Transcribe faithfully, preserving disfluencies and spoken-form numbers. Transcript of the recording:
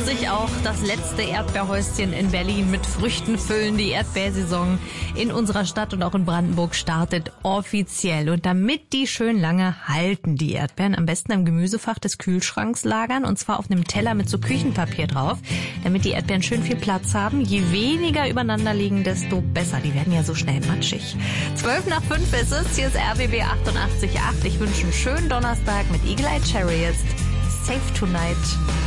sich auch das letzte Erdbeerhäuschen in Berlin mit Früchten füllen. Die Erdbeersaison in unserer Stadt und auch in Brandenburg startet offiziell. Und damit die schön lange halten, die Erdbeeren, am besten im Gemüsefach des Kühlschranks lagern. Und zwar auf einem Teller mit so Küchenpapier drauf, damit die Erdbeeren schön viel Platz haben. Je weniger übereinander liegen, desto besser. Die werden ja so schnell matschig. Zwölf nach fünf ist es. Hier ist R B B achtundachtzig Komma acht. Ich wünsche einen schönen Donnerstag mit Eagle Eye Cherry jetzt. Safe Tonight.